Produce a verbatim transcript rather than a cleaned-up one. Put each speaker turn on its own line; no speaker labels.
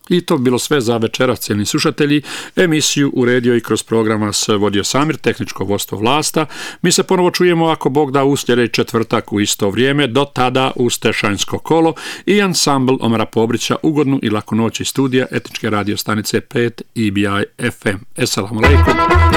I to bi bilo sve za večeras, cijenjeni slušatelji. Emisiju uredio i kroz program vas vodio Samir, tehničko vodstvo Vlasta. Mi se ponovo čujemo, ako Bog da, u sljedeći četvrtak u isto vrijeme. Do tada uz Tešanjsko kolo i ansambl Omara Pobrića. Ugodnu i laku noć iz studija Etničke radio stanice pet I B I F M. Esselamu alaikum.